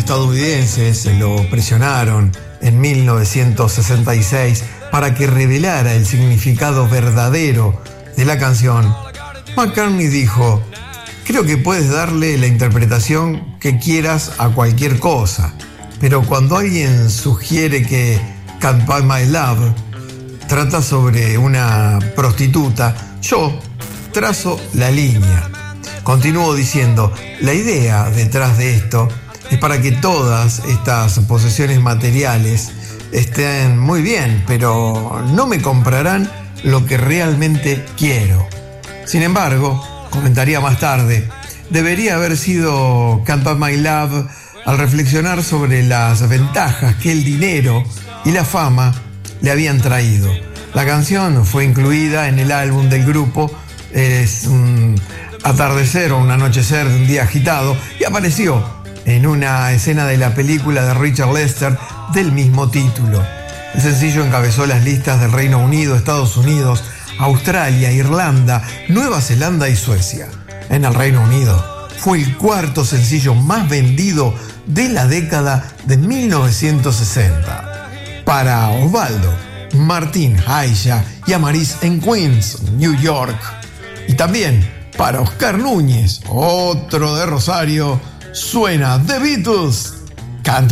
estadounidenses lo presionaron en 1966 para que revelara el significado verdadero de la canción, McCartney dijo: creo que puedes darle la interpretación que quieras a cualquier cosa, pero cuando alguien sugiere que Can't Buy My Love trata sobre una prostituta, yo trazo la línea. Continuó diciendo: la idea detrás de esto es para que todas estas posesiones materiales estén muy bien, pero no me comprarán lo que realmente quiero. Sin embargo, comentaría más tarde, debería haber sido Can't Buy My Love al reflexionar sobre las ventajas que el dinero y la fama le habían traído. La canción fue incluida en el álbum del grupo Es un atardecer o un anochecer de un día agitado y apareció en una escena de la película de Richard Lester del mismo título. El sencillo encabezó las listas del Reino Unido, Estados Unidos, Australia, Irlanda, Nueva Zelanda y Suecia. En el Reino Unido fue el cuarto sencillo más vendido de la década de 1960. Para Osvaldo, Martín, Aisha y Amaris en Queens, New York. Y también para Oscar Núñez, otro de Rosario, suena The Beatles. Canta